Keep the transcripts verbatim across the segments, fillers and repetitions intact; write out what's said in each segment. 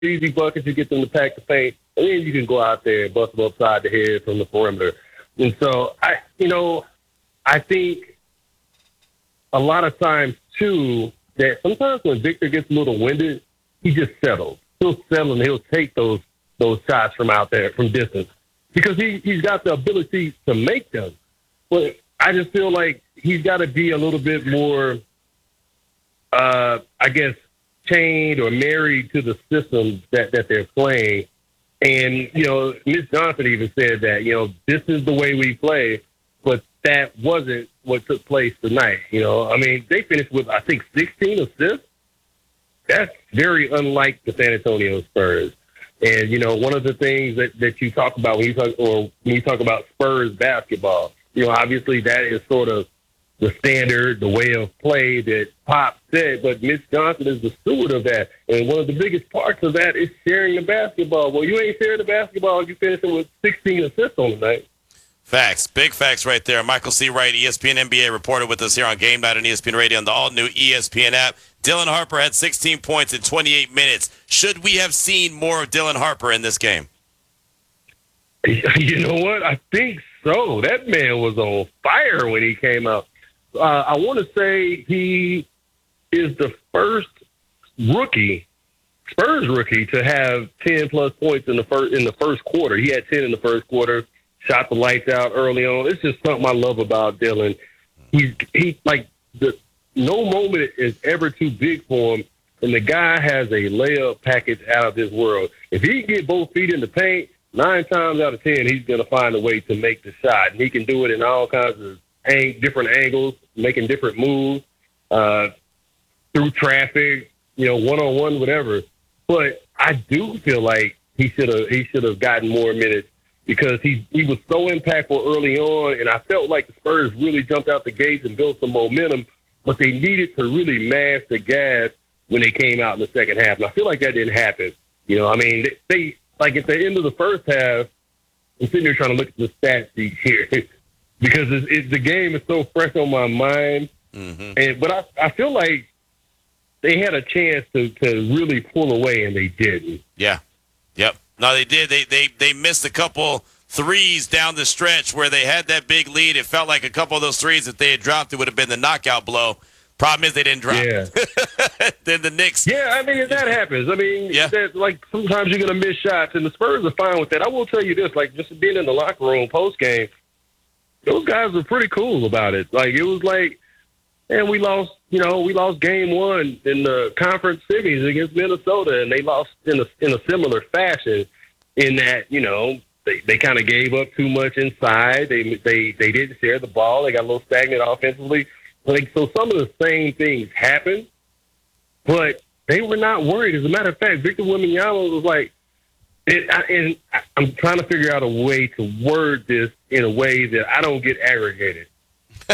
easy buckets, you get them to pack the paint, and then you can go out there and bust them upside the head from the perimeter. And so, I, you know, I think a lot of times, too, that sometimes when Victor gets a little winded, he just settles. He'll settle and he'll take those those shots from out there, from distance, because he, he's got the ability to make them. But I just feel like he's got to be a little bit more, uh, I guess, chained or married to the system that, that they're playing. And, you know, Miz Johnson even said that, you know, this is the way we play, but that wasn't what took place tonight. You know, I mean, they finished with, I think, sixteen assists. That's very unlike the San Antonio Spurs. And, you know, one of the things that, that you talk about when you talk, or when you talk about Spurs basketball, you know, obviously that is sort of the standard, the way of play that Pop said, but Mitch Johnson is the steward of that. And one of the biggest parts of that is sharing the basketball. Well, you ain't sharing the basketball if you finish it with sixteen assists on the night. Facts. Big facts right there. Michael C. Wright, E S P N N B A reporter with us here on Game Night on E S P N Radio on the all-new E S P N app. Dylan Harper had sixteen points in twenty-eight minutes. Should we have seen more of Dylan Harper in this game? You know what? I think so. That man was on fire when he came out. Uh, I want to say he is the first rookie, Spurs rookie, to have ten plus points in the first in the first quarter. He had ten in the first quarter. Shot the lights out early on. It's just something I love about Dylan. He's he like the no moment is ever too big for him, and the guy has a layup package out of this world. If he can get both feet in the paint, nine times out of ten, he's going to find a way to make the shot. And he can do it in all kinds of ang- different angles, making different moves, uh, through traffic, you know, one-on-one, whatever. But I do feel like he should have he should have gotten more minutes because he, he was so impactful early on, and I felt like the Spurs really jumped out the gates and built some momentum, but they needed to really mash the gas when they came out in the second half. And I feel like that didn't happen. You know, I mean, they, they like at the end of the first half, I'm sitting there trying to look at the stat sheet here because it's, it's, the game is so fresh on my mind. Mm-hmm. And but I, I feel like they had a chance to, to really pull away, and they didn't. Yeah. Yep. No, they did. They they they missed a couple threes down the stretch where they had that big lead. It felt like a couple of those threes that they had dropped, it would have been the knockout blow. Problem is they didn't drop. Yeah. Then the Knicks. Yeah, I mean, that happens. I mean, yeah. that, like, sometimes you're going to miss shots, and the Spurs are fine with that. I will tell you this, like, just being in the locker room post-game, those guys were pretty cool about it. Like, it was like, man, we lost, you know, we lost game one in the conference semis against Minnesota, and they lost in a, in a similar fashion in that, you know, they, they kind of gave up too much inside. They, they, they didn't share the ball. They got a little stagnant offensively. Like, so some of the same things happened, but they were not worried. As a matter of fact, Victor Wembanyama was like, it, I, and I'm trying to figure out a way to word this in a way that I don't get aggregated. I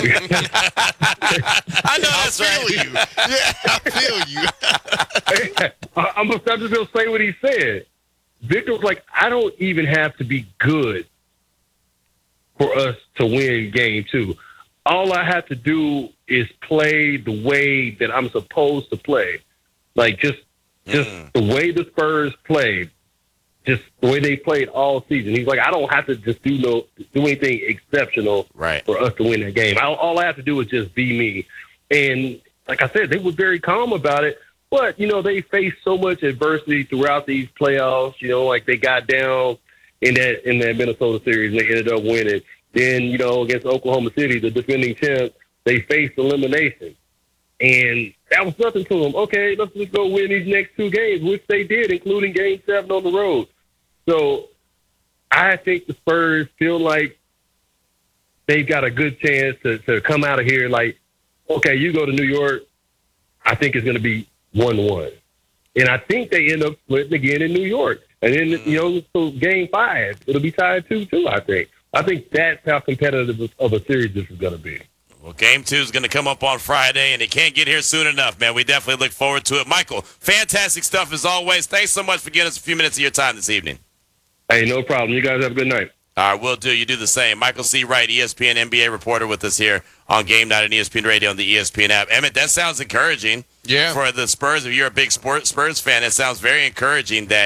know that's I feel right. you. Yeah, I feel you. I, I'm just going to say what he said. Victor was like, I don't even have to be good for us to win game two. All I have to do is play the way that I'm supposed to play. Like, just just mm. the way the Spurs played, just the way they played all season. He's like, I don't have to just do no do anything exceptional right. for us to win that game. I, all I have to do is just be me. And like I said, they were very calm about it. But, you know, they faced so much adversity throughout these playoffs. You know, like they got down in that in that Minnesota series and they ended up winning. Then, you know, against Oklahoma City, the defending champ, they faced elimination. And that was nothing to them. Okay, let's just go win these next two games, which they did, including game seven on the road. So I think the Spurs feel like they've got a good chance to, to come out of here like, okay, you go to New York, I think it's going to be one one. And I think they end up splitting again in New York. And then, you know, so game five, it'll be tied two two, I think. I think that's how competitive of a series this is going to be. Well, game two is going to come up on Friday, and it can't get here soon enough, man. We definitely look forward to it. Michael, fantastic stuff as always. Thanks so much for giving us a few minutes of your time this evening. Hey, no problem. You guys have a good night. All right, will do. You do the same. Michael C. Wright, E S P N N B A reporter with us here on Game Night and E S P N Radio on the E S P N app. Emmett, that sounds encouraging Yeah. for the Spurs. If you're a big sport, Spurs fan, it sounds very encouraging that